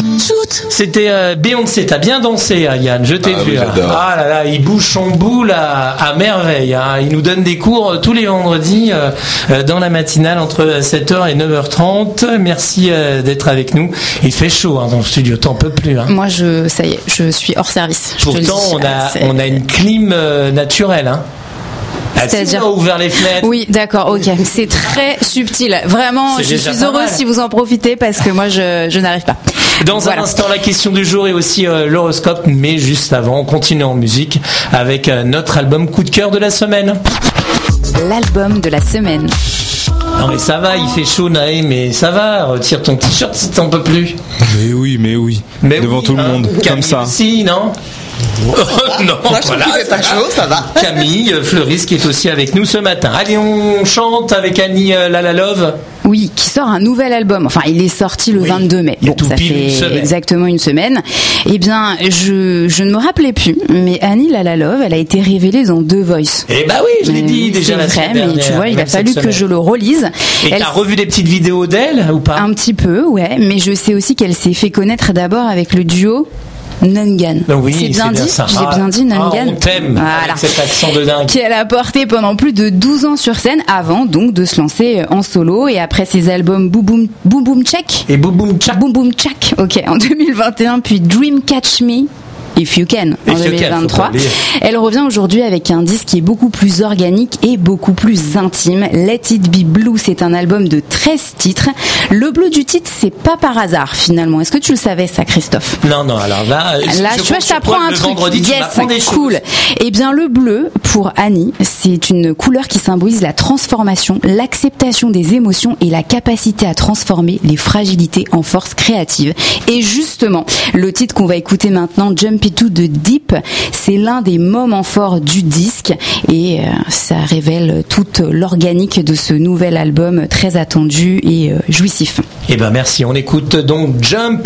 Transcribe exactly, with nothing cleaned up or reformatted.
Shoot. C'était euh, Beyoncé, t'as bien dansé, hein, Yann, je t'ai Ah, vu. oui, Hein. Ah là là, il bouge son boule à, à merveille. Hein. Il nous donne des cours euh, tous les vendredis euh, euh, dans la matinale entre sept heures et neuf heures trente. Merci euh, d'être avec nous. Il fait chaud hein, dans le studio, t'en peux plus. Hein. Moi, je, ça y est, je suis hors service. Je te le Pourtant, dis. on a, C'est- on a une clim euh, naturelle. Hein. Ah, si C'est-à-dire- on a ouvert les fenêtres. Oui, d'accord, ok. C'est très subtil. Vraiment, C'est je déjà suis pas heureuse mal. si vous en profitez parce que moi, je, je n'arrive pas. Dans Voilà. un instant, la question du jour et aussi euh, l'horoscope, mais juste avant, on continue en musique avec euh, notre album coup de cœur de la semaine. L'album de la semaine. Non mais ça va, il fait chaud Naïm, mais ça va, retire ton t-shirt si t'en peux plus. Mais oui, mais oui. Mais Devant oui, tout le hein. monde, Camille comme ça. aussi, non. Oh, non, Moi, je trouve voilà, qu'il fait pas ça chaud, ça va. Camille Fleuris qui est aussi avec nous ce matin. Allez, on chante avec Annie euh, La La Love. Oui, qui sort un nouvel album. Enfin, il est sorti le Oui, vingt-deux mai. il y a Bon, tout ça pile une fait semaine. exactement une semaine. Eh bien, je, je ne me rappelais plus, mais Annie La La Love, elle a été révélée dans The Voice. Eh bah oui, je l'ai Euh, dit déjà c'est la vrai, semaine mais dernière. tu vois, il a même cette fallu que semaine. je le relise. Et Elle t'as revu des petites vidéos d'elle ou pas? Un petit peu, ouais, mais je sais aussi qu'elle s'est fait connaître d'abord avec le duo Nangan. Ben oui, c'est bien dit, ça. j'ai Ah, bien dit Nangan. ah, on t'aime Voilà. avec cet accent de dingue. Qu'elle a porté pendant plus de douze ans sur scène avant donc de se lancer en solo et après ses albums Boom Boom Boom Boom Check. Et Boum Boum Tchak. Boom Boom Check, ok, en deux mille vingt et un, puis Dream Catch Me. If You Can en If You deux mille Can, faut vingt-trois. pas oublier. Elle revient aujourd'hui avec un disque qui est beaucoup plus organique et beaucoup plus intime. Let It Be Blue, c'est un album de treize titres. Le bleu du titre, c'est pas par hasard finalement. Est-ce que tu le savais ça, Christophe? Non, non, alors là, Là, je tu vois, compte je sur t'apprends toi un le truc. vendredi, tu Yes, m'apprends des choses. cool. Eh bien, le bleu, pour Annie, c'est une couleur qui symbolise la transformation, l'acceptation des émotions et la capacité à transformer les fragilités en force créative. Et justement, le titre qu'on va écouter maintenant, Jump Into the Deep, c'est l'un des moments forts du disque et euh, ça révèle toute l'organique de ce nouvel album très attendu et euh, jouissif. Eh ben merci, on écoute donc Jump